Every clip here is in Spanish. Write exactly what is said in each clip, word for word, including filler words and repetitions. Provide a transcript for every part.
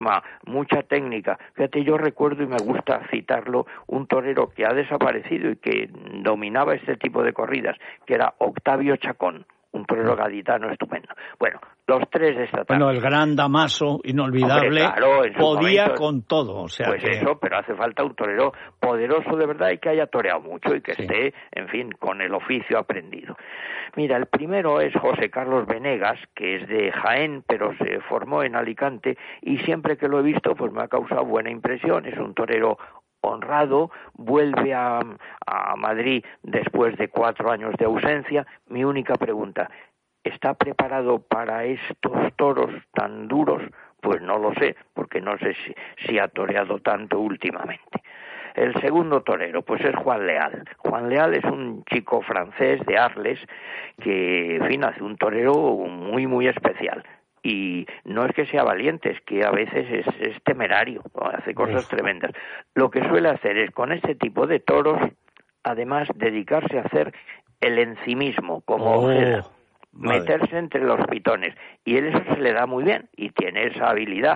mucha técnica. Fíjate, yo recuerdo y me gusta citarlo, un torero que ha desaparecido y que dominaba este tipo de corridas, que era Octavio Chacón, un torero gaditano estupendo. Bueno, los tres de esta tarde. Bueno, el gran Damaso, inolvidable, Hombre, claro, podía momento, con todo. O sea pues que... eso, pero hace falta un torero poderoso de verdad y que haya toreado mucho y que sí. esté, en fin, con el oficio aprendido. Mira, el primero es José Carlos Venegas, que es de Jaén, pero se formó en Alicante y siempre que lo he visto, pues me ha causado buena impresión. Es un torero honrado, vuelve a, a Madrid después de cuatro años de ausencia. Mi única pregunta, ¿está preparado para estos toros tan duros? Pues no lo sé, porque no sé si, si ha toreado tanto últimamente. El segundo torero, pues es Juan Leal. Juan Leal es un chico francés de Arles que, en fin, hace un torero muy, muy especial. Y no es que sea valiente, es que a veces es, es temerario, ¿no? Hace cosas tremendas. Lo que suele hacer es, con este tipo de toros, además, dedicarse a hacer el encimismo, como oh, Ojeda, meterse entre los pitones. Y él eso se le da muy bien, y tiene esa habilidad.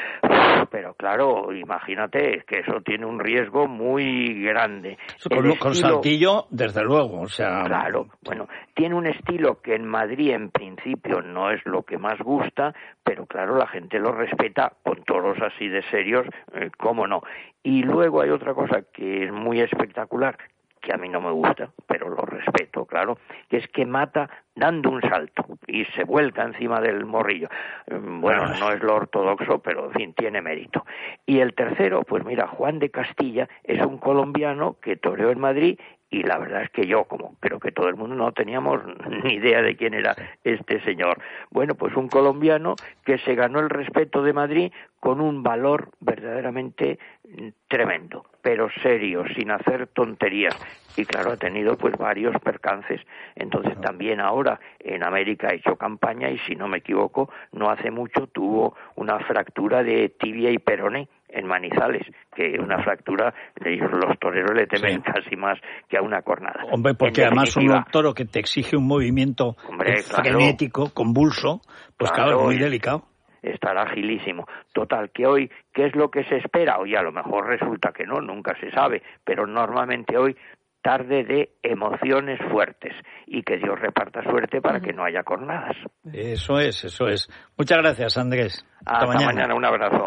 Pero claro, imagínate que eso tiene un riesgo muy grande. Con, estilo, con Saltillo, desde luego, o sea... Claro, bueno, tiene un estilo que en Madrid en principio no es lo que más gusta, pero claro, la gente lo respeta con toros así de serios, eh, cómo no. Y luego hay otra cosa que es muy espectacular, que a mí no me gusta, pero lo respeto, claro, que es que mata dando un salto y se vuelca encima del morrillo. Bueno, no es lo ortodoxo, pero en fin, tiene mérito. Y el tercero, pues mira, Juan de Castilla es un colombiano que toreó en Madrid y la verdad es que yo, como creo que todo el mundo, no teníamos ni idea de quién era este señor. Bueno, pues un colombiano que se ganó el respeto de Madrid con un valor verdaderamente tremendo, pero serio, sin hacer tonterías. Y claro, ha tenido pues varios percances. Entonces también ahora en América ha hecho campaña y, si no me equivoco, no hace mucho tuvo una fractura de tibia y peroné en Manizales, que una fractura, los toreros le temen sí. casi más que a una cornada. Hombre, porque además un toro que te exige un movimiento hombre, frenético, claro, convulso, pues claro, es muy delicado. Estará agilísimo. Total, que hoy, ¿qué es lo que se espera? Hoy a lo mejor resulta que no, nunca se sabe, pero normalmente hoy, tarde de emociones fuertes, y que Dios reparta suerte para que no haya cornadas. Eso es, eso es. Muchas gracias, Andrés. Hasta, Hasta mañana. mañana, un abrazo.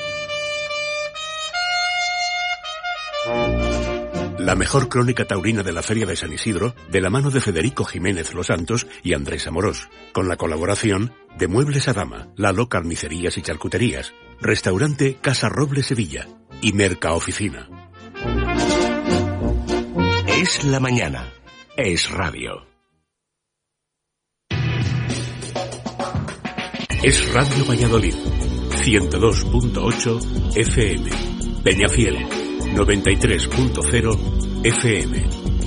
La mejor crónica taurina de la Feria de San Isidro, de la mano de Federico Jiménez Los Santos y Andrés Amorós, con la colaboración de Muebles Adama, Lalo Carnicerías y Charcuterías, Restaurante Casa Roble Sevilla y Mercaoficina. Es la mañana. Es radio. Es Radio Valladolid. ciento dos punto ocho F M. Peñafiel. noventa y tres punto cero F M.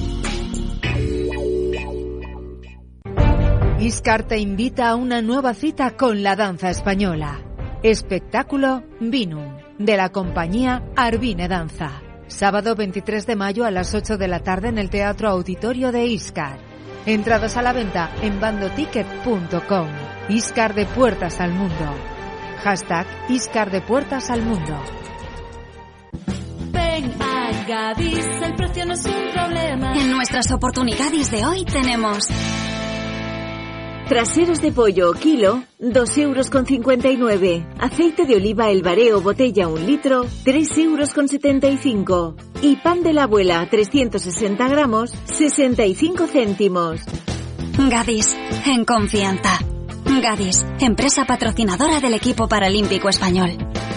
Iscar te invita a una nueva cita con la danza española. Espectáculo Vinum, de la compañía Arvine Danza. Sábado veintitrés de mayo a las ocho de la tarde en el Teatro Auditorio de Iscar. Entradas a la venta en bandoticket punto com. Iscar de puertas al mundo. Hashtag Iscar de puertas al mundo. Ven a Gadis, el precio no es un problema. En nuestras oportunidades de hoy tenemos... Traseros de pollo kilo, dos euros con cincuenta y nueve. Aceite de oliva El Bareo botella un litro, tres euros con setenta y cinco. Y pan de la abuela, trescientos sesenta gramos, sesenta y cinco céntimos. Gadis, en confianza. Gadis, empresa patrocinadora del equipo paralímpico español.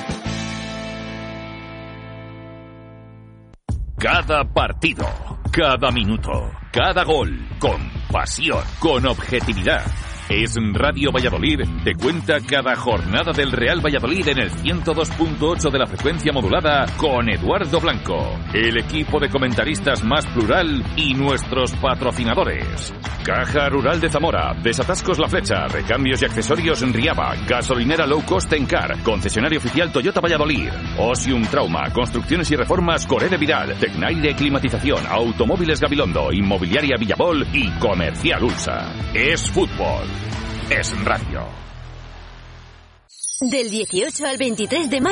Cada partido, cada minuto, cada gol, con pasión, con objetividad. Es Radio Valladolid, te cuenta cada jornada del Real Valladolid en el ciento dos punto ocho de la frecuencia modulada con Eduardo Blanco, el equipo de comentaristas más plural y nuestros patrocinadores. Caja Rural de Zamora, Desatascos La Flecha, Recambios y Accesorios en Riaba, Gasolinera Low Cost Encar, Concesionario Oficial Toyota Valladolid, Osium Trauma, Construcciones y Reformas Coré de Vidal, Tecnaire Climatización, Automóviles Gabilondo, Inmobiliaria Villabol y Comercial Ulsa. Es fútbol. Es radio. Del dieciocho al veintitrés de mayo.